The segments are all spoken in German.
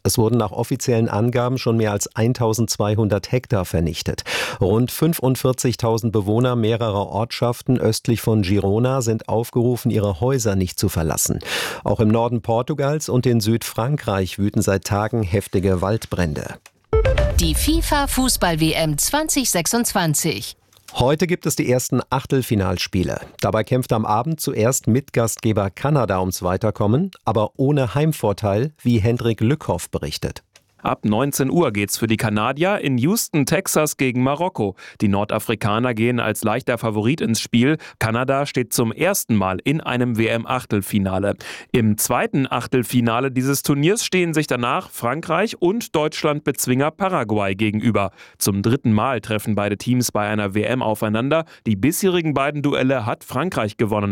Es wurden nach offiziellen Angaben schon mehr als 1200 Hektar vernichtet. Rund 45.000 Bewohner mehrerer Ortschaften östlich von Girona sind aufgerufen, ihre Häuser nicht zu verlassen. Auch im Norden Portugals und in Südfrankreich wüten seit Tagen heftige Waldbrände. Die FIFA-Fußball-WM 2026. Heute gibt es die ersten Achtelfinalspiele. Dabei kämpft am Abend zuerst Mitgastgeber Kanada ums Weiterkommen, aber ohne Heimvorteil, wie Hendrik Lückhoff berichtet. Ab 19 Uhr geht's für die Kanadier in Houston, Texas gegen Marokko. Die Nordafrikaner gehen als leichter Favorit ins Spiel. Kanada steht zum ersten Mal in einem WM-Achtelfinale. Im zweiten Achtelfinale dieses Turniers stehen sich danach Frankreich und Deutschland-Bezwinger Paraguay gegenüber. Zum dritten Mal treffen beide Teams bei einer WM aufeinander. Die bisherigen beiden Duelle hat Frankreich gewonnen.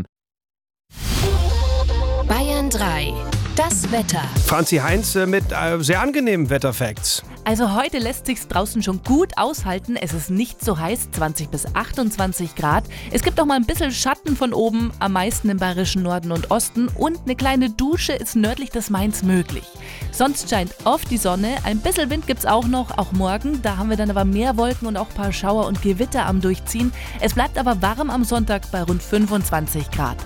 Bayern 3. Das Wetter. Franzi Heinz mit sehr angenehmen Wetterfacts. Also heute lässt sich's draußen schon gut aushalten. Es ist nicht so heiß, 20 bis 28 Grad. Es gibt auch mal ein bisschen Schatten von oben, am meisten im bayerischen Norden und Osten. Und eine kleine Dusche ist nördlich des Mains möglich. Sonst scheint oft die Sonne. Ein bisschen Wind gibt's auch noch, auch morgen. Da haben wir dann aber mehr Wolken und auch ein paar Schauer und Gewitter am Durchziehen. Es bleibt aber warm am Sonntag bei rund 25 Grad.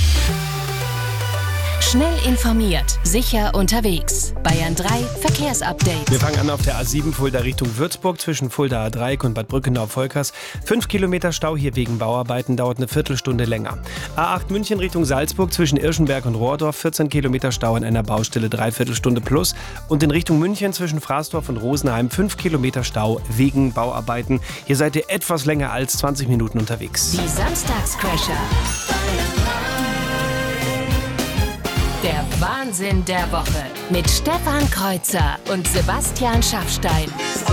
Schnell informiert, sicher unterwegs. Bayern 3 Verkehrsupdate. Wir fangen an auf der A7 Fulda Richtung Würzburg zwischen Fuldaer Dreieck und Bad Brückenau-Volkers. 5 Kilometer Stau hier wegen Bauarbeiten, dauert eine Viertelstunde länger. A8 München Richtung Salzburg zwischen Irschenberg und Rohrdorf. 14 Kilometer Stau an einer Baustelle, Dreiviertelstunde plus. Und in Richtung München zwischen Fraßdorf und Rosenheim 5 Kilometer Stau wegen Bauarbeiten. Hier seid ihr etwas länger als 20 Minuten unterwegs. Die Samstagscrasher. Der Wahnsinn der Woche mit Stefan Kreuzer und Sebastian Schaffstein.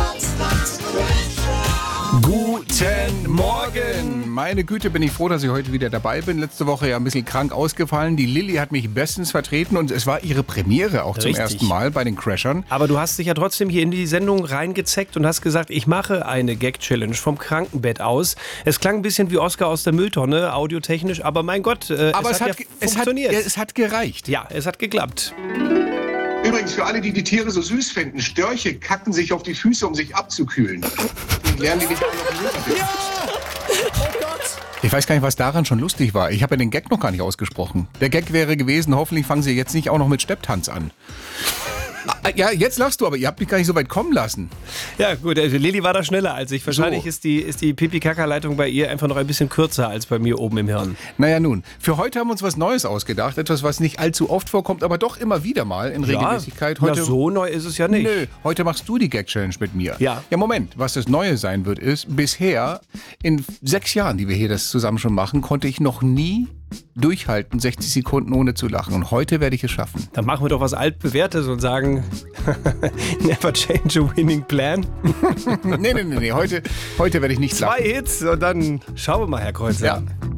Guten Morgen! Meine Güte, bin ich froh, dass ich heute wieder dabei bin. Letzte Woche ja ein bisschen krank ausgefallen. Die Lilly hat mich bestens vertreten und es war ihre Premiere auch zum ersten Mal bei den Crashern. Aber du hast dich ja trotzdem hier in die Sendung reingezeckt und hast gesagt, ich mache eine Gag-Challenge vom Krankenbett aus. Es klang ein bisschen wie Oscar aus der Mülltonne, audiotechnisch, aber mein Gott, aber es hat funktioniert. Es hat gereicht. Ja, es hat geklappt. Übrigens, für alle, die die Tiere so süß finden, Störche kacken sich auf die Füße, um sich abzukühlen. Die lernen die nicht auch noch in. Ja! Oh Gott! Ich weiß gar nicht, was daran schon lustig war. Ich habe ja den Gag noch gar nicht ausgesprochen. Der Gag wäre gewesen, hoffentlich fangen Sie jetzt nicht auch noch mit Stepptanz an. Ja, jetzt lachst du, aber ihr habt mich gar nicht so weit kommen lassen. Ja gut, also Lilly war da schneller als ich. Wahrscheinlich ist die Pipi-Kaka-Leitung bei ihr einfach noch ein bisschen kürzer als bei mir oben im Hirn. Naja nun, für heute haben wir uns was Neues ausgedacht. Etwas, was nicht allzu oft vorkommt, aber doch immer wieder mal in Regelmäßigkeit. Heute, so neu ist es ja nicht. Nö, heute machst du die Gag-Challenge mit mir. Ja. Ja, Moment, was das Neue sein wird ist, bisher in 6 Jahren, die wir hier das zusammen schon machen, konnte ich noch nie durchhalten, 60 Sekunden ohne zu lachen. Und heute werde ich es schaffen. Dann machen wir doch was Altbewährtes und sagen, never change a winning plan. Nee. Heute werde ich nichts lachen. 2 Hits und dann schauen wir mal, Herr Kreuzer. Ja.